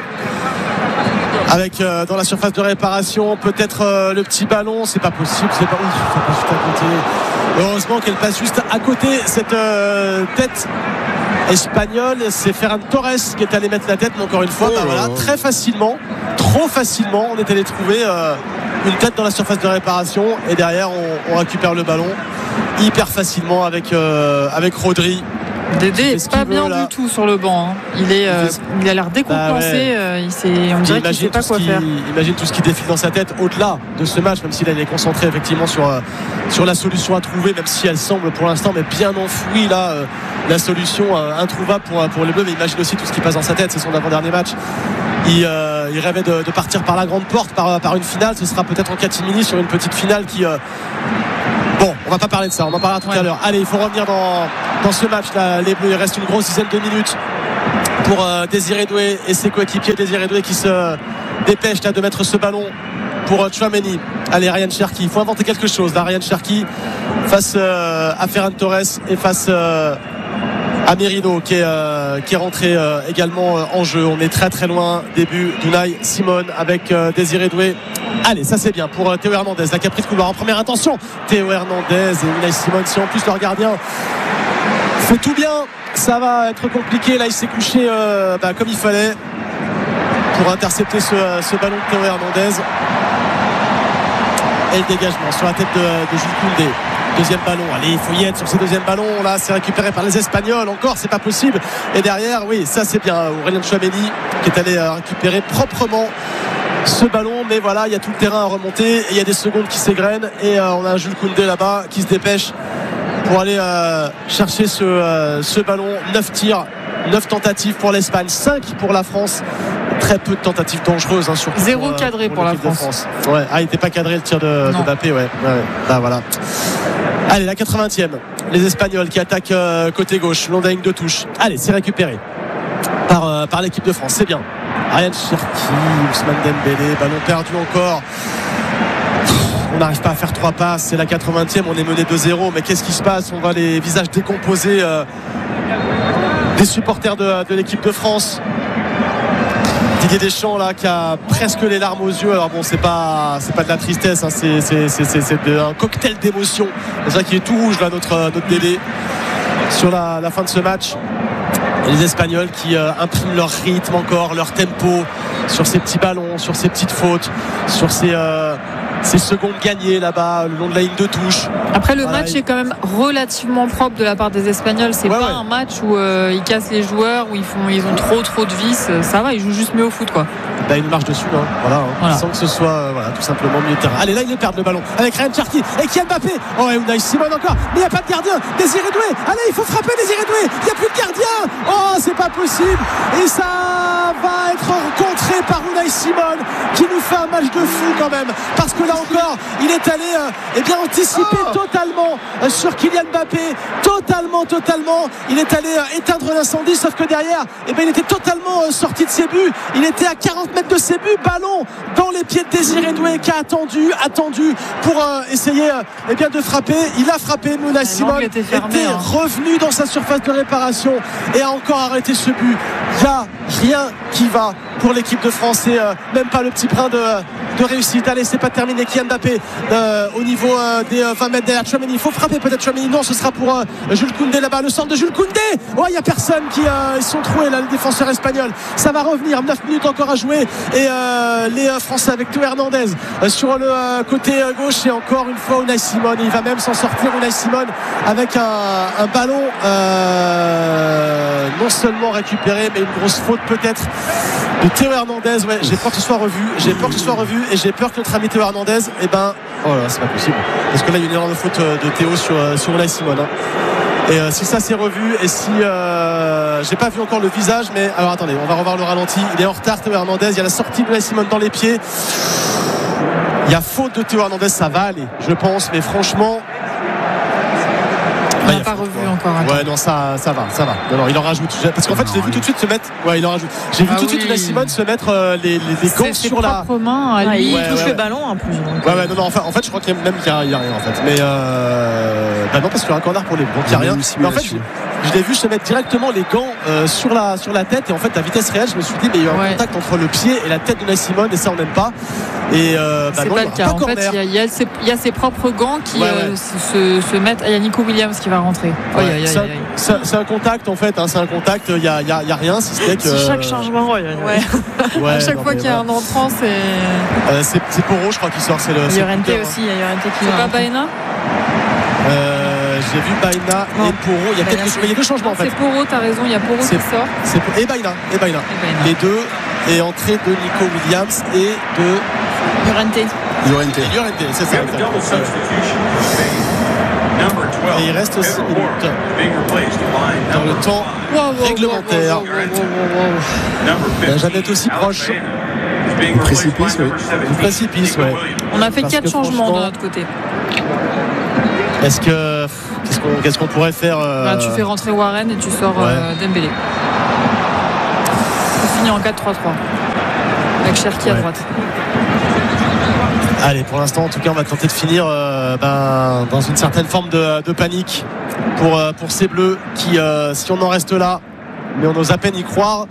A: avec euh, dans la surface de réparation peut-être euh, le petit ballon, c'est pas possible, c'est pas ouf, ça passe juste à côté. Heureusement qu'elle passe juste à côté cette euh, tête espagnole. C'est Ferran Torres qui est allé mettre la tête, mais encore une fois, oh bah, voilà, très facilement, trop facilement, on est allé trouver euh, une tête dans la surface de réparation et derrière on, on récupère le ballon hyper facilement avec, euh, avec Rodri.
B: Dédé est pas bien veut, du tout sur le banc. Hein. Il, est, euh, il a l'air décompensé. Bah ouais. euh, il sait, on dirait qu'il ne sait pas quoi faire.
A: Imagine tout ce qui défile dans sa tête au-delà de ce match, même s'il est concentré effectivement sur, euh, sur la solution à trouver, même si elle semble pour l'instant mais bien enfouie là, euh, la solution euh, introuvable pour, pour les Bleus. Mais imagine aussi tout ce qui passe dans sa tête. C'est son avant-dernier match. Il, euh, il rêvait de, de partir par la grande porte, par, par une finale. Ce sera peut-être en catimini sur une petite finale qui... Euh, Bon, on va pas parler de ça, on en parlera tout ouais. à l'heure. Allez, il faut revenir dans, dans ce match là. Les Bleus, il reste une grosse dizaine de minutes pour euh, Désiré Doué et ses coéquipiers. Désiré Doué qui se dépêche là, de mettre ce ballon pour euh, Tchouaméni. Allez, Ryan Cherki, il faut inventer quelque chose là. Ryan Cherki face euh, à Ferran Torres et face euh, à Merino qui est, euh, qui est rentré euh, également euh, en jeu. On est très très loin. Début d'Unai Simon avec euh, Désiré Doué. Allez, ça c'est bien pour euh, Théo Hernandez, la caprice couloir en première intention. Théo Hernandez et Unai Simon, si en plus leur gardien fait tout bien, ça va être compliqué. Là il s'est couché euh, bah, comme il fallait pour intercepter ce, ce ballon de Théo Hernandez. Et le dégagement sur la tête de, de Jules Koundé. Deuxième ballon, allez, il faut y être sur ce deuxième ballon. Là, c'est récupéré par les Espagnols. Encore, c'est pas possible. Et derrière, oui, ça c'est bien. Aurélien Tchouaméni qui est allé récupérer proprement ce ballon. Mais voilà, il y a tout le terrain à remonter. Et il y a des secondes qui s'égrènent. Et euh, on a un Jules Koundé là-bas qui se dépêche pour aller euh, chercher ce, euh, ce ballon. neuf tirs, neuf tentatives pour l'Espagne, cinq pour la France. Très peu de tentatives dangereuses hein, surtout
B: zéro
A: pour,
B: cadré
A: pour,
B: pour la France,
A: France. Ouais. Ah il n'était pas cadré le tir de, de Mbappé ouais. ouais. Bah, voilà. Allez la quatre-vingtième, les Espagnols qui attaquent euh, côté gauche, long de la ligne de touche. Allez c'est récupéré par, euh, par l'équipe de France, c'est bien. Ryan Cherki, Ousmane Dembélé, ballon perdu encore. On n'arrive pas à faire trois passes, c'est la quatre-vingtième, on est mené deux zéro, mais qu'est-ce qui se passe? On voit les visages décomposés euh, des supporters de, de l'équipe de France. Didier Deschamps là qui a presque les larmes aux yeux. Alors bon c'est pas c'est pas de la tristesse hein, c'est, c'est, c'est, c'est, c'est de, un cocktail d'émotions. C'est ça qui est tout rouge là notre, notre Dédé sur la, la fin de ce match. Et les Espagnols qui euh, impriment leur rythme encore, leur tempo sur ces petits ballons, sur ces petites fautes, sur ces, euh, ces secondes gagnées là-bas le long de la ligne de touche.
B: Après le
A: voilà,
B: match
A: il...
B: est quand même relativement propre de la part des Espagnols. C'est
A: ouais,
B: pas
A: ouais.
B: un match où euh, ils cassent les joueurs, où ils font, ils ont trop trop de vis. Ça va, ils jouent juste mieux au foot quoi.
A: Bah, une marche dessus hein. Voilà, hein.
B: Voilà.
A: Sans que ce soit euh, voilà, tout simplement mieux de terrain. Allez là il perd le ballon avec Ryan Cherki et Kylian Mbappé. Oh et Unai Simon encore, mais il n'y a pas de gardien. Désiré Doué, allez il faut frapper Désiré Doué. Il n'y a plus de gardien. Oh c'est pas possible. Et ça va être contré par Unai Simon qui nous fait un match de fou quand même. Parce que là encore il est allé euh, eh bien anticiper oh totalement euh, sur Kylian Mbappé. Totalement, totalement. Il est allé euh, éteindre l'incendie, sauf que derrière eh bien, il était totalement euh, sorti de ses buts. Il était à quarante mètres de ses buts. Ballon dans les pieds de Désiré Doué qui a attendu, attendu pour euh, essayer euh, eh bien, de frapper. Il a frappé. Unai Simon était, fermé, était hein. revenu dans sa surface de réparation et a encore arrêté ce but. Il n'y a rien qui va pour l'équipe de France et euh, même pas le petit brin de, de réussite. Allez c'est pas terminé. Kylian Mbappé euh, au niveau euh, des euh, vingt mètres derrière Tchouaméni. Il faut frapper peut-être Tchouaméni. Non ce sera pour euh, Jules Koundé là-bas. Le centre de Jules Koundé. Oh il n'y a personne qui euh, ils sont troués là les défenseurs espagnols. Ça va revenir. neuf minutes encore à jouer et euh, les euh, Français avec Théo Hernandez euh, sur le euh, côté euh, gauche et encore une fois Unai Simon. Il va même s'en sortir Unai Simon avec un, un ballon euh, non seulement récupéré mais une grosse faute peut-être de Théo Hernandez. Ouais, j'ai peur que ce soit revu. J'ai peur que ce soit revu et j'ai peur que notre ami Théo Hernandez et eh ben oh là c'est pas possible parce que là il y a une énorme faute de Théo sur, sur Unai Simon hein. Et euh, si ça s'est revu et si euh, j'ai pas vu encore le visage mais alors attendez on va revoir le ralenti. Il est en retard Théo Hernandez. Il y a la sortie de Unai Simon dans les pieds. Il y a faute de Théo Hernandez. Ça va aller je pense mais franchement
B: on n'a pas revu quoi. Encore attends.
A: Ouais non ça, ça va ça va non, non il en rajoute parce qu'en fait je l'ai vu tout de suite se mettre ouais il en rajoute j'ai vu ah tout de oui. suite Unai Simon se mettre euh, les, les, les gants sur la
B: main à lui.
D: il
A: ouais,
D: touche
A: ouais,
D: le
A: ouais.
D: ballon en plus donc.
A: ouais ouais non non enfin, en fait je crois qu'il y a même qu'il n'y a, a rien en fait mais euh, bah non parce qu'il y a un corner pour les bons il n'y a rien mais en fait je l'ai vu se mettre directement les gants euh, sur, la, sur la tête et en fait à vitesse réelle je me suis dit mais il y a eu un
B: ouais.
A: contact entre le pied et la tête de Unai Simon et ça on n'aime pas et euh, bah
B: c'est
A: non,
B: pas le cas
A: pas
B: en fait il y, y, y a ses propres gants qui
A: ouais,
B: euh,
A: ouais.
B: Se, se mettent. Il y a Nico Williams qui va rentrer
A: ouais,
B: aïe, aïe,
A: c'est,
B: aïe, aïe.
A: C'est, c'est un contact en fait hein, c'est un contact il n'y a, y a, y a rien si c'était que
D: si chaque changement ouais.
A: Ouais,
B: à chaque
A: non,
B: fois qu'il y a
A: ouais.
B: un entrant c'est
A: euh, c'est, c'est Poro je crois qui sort c'est le
D: il y a Llorente
A: c'est
D: aussi il y a Llorente qui
B: c'est pas Baena
A: euh, j'ai vu Baena
D: non.
A: et Poro il y a,
D: Baena,
A: quelques, il y a deux changements en fait
B: c'est Poro t'as raison il y a Poro
A: c'est,
B: qui sort
A: c'est, et Baena et Baena les deux et entrée de Nico Williams et de
D: Llorente
C: Llorente.
A: Llorente c'est ça et il reste six minutes dans le temps
B: wow, wow,
A: réglementaire.
B: wow, wow, wow, wow, wow.
A: La Jeannette aussi proche
C: Du précipice, oui.
A: du précipice ouais.
B: On a fait
A: Parce
B: quatre
A: que
B: changements de
A: franchement,
B: notre côté.
A: Est-ce que qu'est-ce qu'on, qu'est-ce qu'on pourrait faire euh...
B: Bah, tu fais rentrer Warren et tu sors
A: ouais.
B: euh, Dembélé. On finit en quatre trois trois avec Cherki
A: ouais.
B: à droite.
A: Allez, pour l'instant, en tout cas, on va tenter de finir euh, ben, dans une certaine forme de, de panique pour, euh, pour ces Bleus qui, euh, si on en reste là, mais on ose à peine y croire,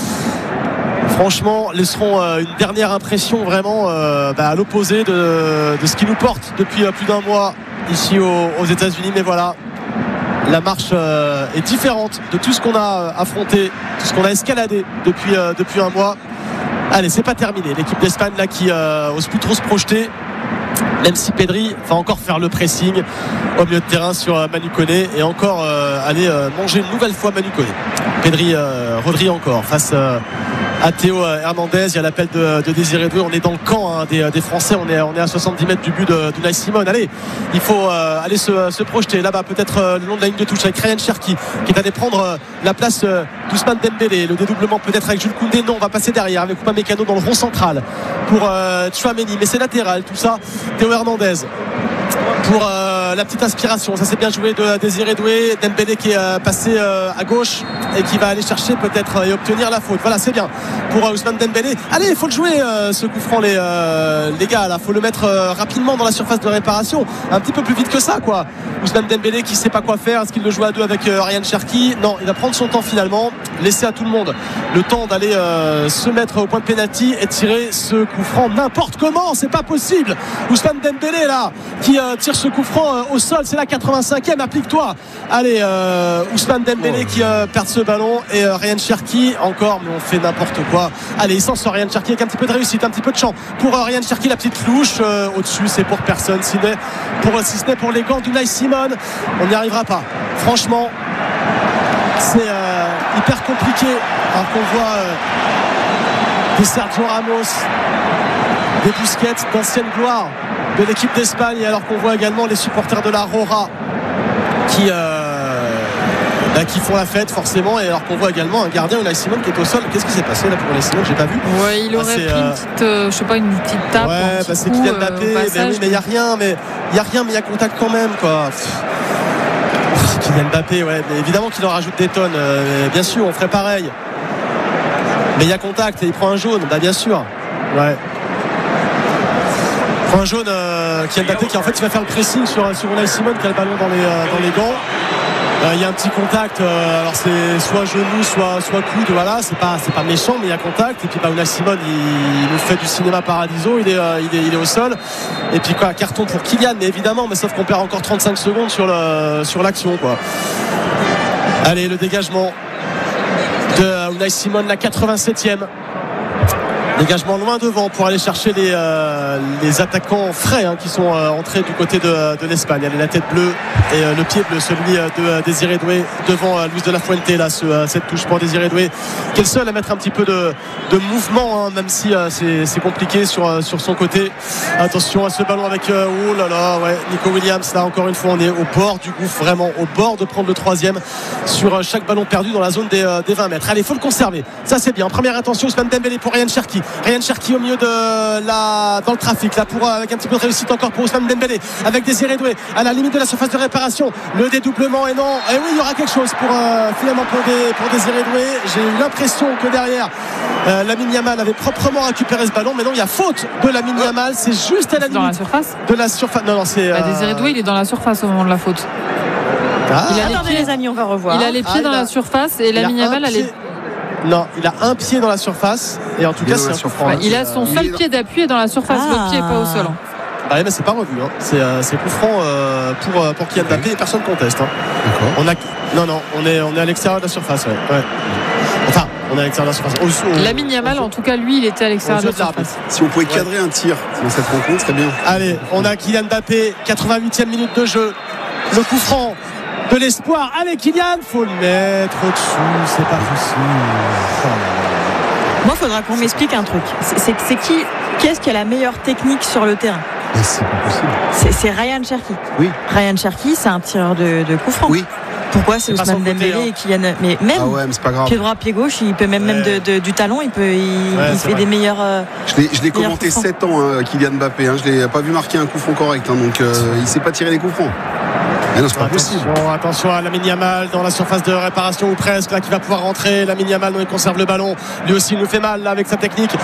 A: franchement, laisseront euh, une dernière impression vraiment euh, ben, à l'opposé de, de ce qui nous porte depuis euh, plus d'un mois ici aux, aux États-Unis. Mais voilà, la marche euh, est différente de tout ce qu'on a affronté, tout ce qu'on a escaladé depuis, euh, depuis un mois. Allez, c'est pas terminé. L'équipe d'Espagne là qui euh, ose plus trop se projeter, même si Pedri va encore faire le pressing au milieu de terrain sur euh, Manu Koné et encore euh, aller euh, manger une nouvelle fois Manu Koné. Pedri, euh, Rodri encore face euh, à Théo Hernandez. Il y a l'appel de, de Désiré Doué. On est dans le camp hein, des, des Français. On est, on est à soixante-dix mètres du but de, de Unai Simon. Allez, il faut euh, aller se, se projeter là-bas, peut-être euh, le long de la ligne de touche avec Ryan Cherki qui est allé prendre euh, la place euh, d'Ousmane Dembélé. Le dédoublement peut-être avec Jules Koundé. Non, on va passer derrière avec Upamecano dans le rond central pour euh, Tchouaméni. Mais c'est latéral, tout ça. Théo Hernandez pour euh, la petite inspiration, ça s'est bien joué de Désiré Doué. Dembélé qui est euh, passé euh, à gauche et qui va aller chercher peut-être et obtenir la faute. Voilà, c'est bien pour euh, Ousmane Dembélé. Allez, il faut le jouer euh, ce coup franc les, euh, les gars là, faut le mettre euh, rapidement dans la surface de réparation, un petit peu plus vite que ça quoi. Ousmane Dembélé qui sait pas quoi faire, est-ce qu'il le joue à deux avec euh, Ryan Cherki? Non, il va prendre son temps finalement, laisser à tout le monde le temps d'aller euh, se mettre au point de pénalty et tirer ce coup franc n'importe comment, c'est pas possible. Ousmane Dembélé là qui euh, tire ce coup franc euh, au sol, c'est la quatre-vingt-cinquième, applique-toi. Allez, euh, Ousmane Dembélé oh. qui euh, perd ce ballon et euh, Ryan Cherki encore, mais on fait n'importe quoi. Allez, il s'en sort Ryan Cherki avec un petit peu de réussite, un petit peu de champ pour euh, Ryan Cherki, la petite louche euh, au-dessus, c'est pour personne, si, pour, si ce n'est pour les gants d'Unai Simon. On n'y arrivera pas, franchement c'est euh, hyper compliqué alors qu'on voit euh, des Sergio Ramos, des Busquets d'ancienne gloire de l'équipe d'Espagne, et alors qu'on voit également les supporters de la Rora qui, euh, bah, qui font la fête forcément, et alors qu'on voit également un gardien Unai Simon qui est au sol. Qu'est-ce qui s'est passé là pour Unai Simon? J'ai pas vu.
B: Ouais, il aurait
A: ah,
B: pris
A: euh...
B: une petite, euh, je sais pas, une petite tape.
A: Ouais,
B: un petit
A: bah, c'est
B: coup,
A: Kylian
B: euh,
A: Mbappé,
B: passage,
A: mais oui, mais il y a rien, mais il y a rien, mais il y a contact quand même quoi. Kylian Mbappé, ouais, mais évidemment qu'il en rajoute des tonnes. Euh, bien sûr, on ferait pareil. Mais il y a contact et il prend un jaune, bah bien sûr. Ouais. Un jaune euh, Kylian Mbappé qui en fait il va faire le pressing sur, sur Unai Simon qui a le ballon dans les, euh, dans les gants. Euh, il y a un petit contact, euh, alors c'est soit genou soit, soit coude, voilà, c'est pas, c'est pas méchant mais il y a contact, et puis bah, Unai Simon il, il nous fait du cinéma paradiso, il est, euh, il, est, il est au sol, et puis quoi, carton pour Kylian, mais évidemment, mais sauf qu'on perd encore trente-cinq secondes sur, le, sur l'action quoi. Allez, le dégagement de Unai Simon, la quatre-vingt-septième. Dégagement loin devant pour aller chercher les, euh, les attaquants frais hein, qui sont euh, entrés du côté de, de l'Espagne. Elle est la tête bleue et euh, le pied bleu, celui euh, de euh, Désiré Doué devant euh, Luis de la Fuente là, ce, euh, cette touche pour Désiré Doué qui est le seul à mettre un petit peu de, de mouvement hein, même si euh, c'est, c'est compliqué sur, euh, sur son côté. Attention à ce ballon avec euh, oh là là ouais, Nico Williams là, encore une fois on est au bord du gouffre, vraiment au bord de prendre le troisième sur euh, chaque ballon perdu dans la zone des, euh, des vingt mètres. Allez, il faut le conserver, ça c'est bien. Première intention, Ousmane Dembélé pour Ryan Cherki. Ryan Cherki au milieu de la, dans le trafic là, pour, avec un petit peu de réussite encore pour Ousmane Dembélé avec Désiré Doué à la limite de la surface de réparation, le dédoublement, et non, et oui il y aura quelque chose pour euh, finalement pour, des, pour Désiré Doué. J'ai eu l'impression que derrière euh, Lamine Yamal avait proprement récupéré ce ballon, mais non, il y a faute de Lamine Yamal, c'est juste à la limite
B: dans la surface
A: de la surface. Non non, c'est
B: bah,
A: euh...
B: Désiré Doué il est dans la surface au moment de la faute.
A: Ah,
B: Il a les
D: Attendez
B: pieds-
D: les amis, on va revoir.
B: Il a les pieds
A: Ah,
B: dans
A: il a-
B: la surface et
A: il a
B: Lamine
A: un
B: Yamal, elle
A: pied-
B: est-
A: Non, il a un pied dans la surface et en tout
C: Il est
A: cas
C: dans
A: c'est
C: la
A: un coup
C: surface.
A: franc.
B: Ouais, il a son
C: il
B: seul
C: est dans-
B: pied d'appui est dans la surface,
D: Ah.
B: l'autre pied n'est pas au sol. hein.
A: Bah, mais c'est pas revu. Hein. C'est euh, c'est coup franc euh, pour euh, pour Kylian Mbappé et personne conteste. Hein.
C: D'accord.
A: On a non non, on est on est à l'extérieur de la surface. Ouais. Ouais. Enfin, on est à l'extérieur de la surface. Au- au-
B: Lamine Yamal,
A: au-
B: en tout cas, lui, il était à l'extérieur
A: aux
B: de
A: yeux
B: la
A: de l'arbitre.
B: surface.
C: Si on pouvait cadrer un tir dans cette rencontre, très bien.
A: Allez, on a Kylian Mbappé, quatre-vingt-huitième minute de jeu. Le coup franc de l'espoir avec Kylian. Faut le mettre au-dessus, c'est pas possible.
D: Moi, il faudra qu'on m'explique un truc. C'est, c'est, c'est qui, qu'est-ce qui a la meilleure technique sur le terrain?
C: Mais c'est pas possible.
D: C'est, c'est Ryan Cherki.
C: Oui.
D: Ryan Cherki, c'est un tireur de, de coup franc.
C: Oui.
D: Pourquoi c'est
A: C'est pas
D: Ousmane
A: son côté,
D: Dembélé
A: hein.
D: et Kylian? Mais même
C: Ah ouais, mais c'est pas grave.
D: pied droit, pied gauche, il peut même,
A: Ouais.
D: même de, de- du talon, il peut, il,
A: Ouais,
D: il
A: c'est
D: fait
A: vrai.
D: des meilleurs. euh,
C: Je l'ai, je l'ai
D: Meilleur
C: commenté
D: coup franc.
C: sept ans, hein, Kylian Mbappé. Hein. Je l'ai pas vu marquer un coup franc correct. Hein, donc euh, il sait pas tirer les coups francs. Eh non, c'est pas possible.
A: Attention, attention à Lamine Yamal dans la surface de réparation ou presque là qui va pouvoir rentrer. Lamine Yamal, non, il conserve le ballon. Lui aussi il nous fait mal là, avec sa technique.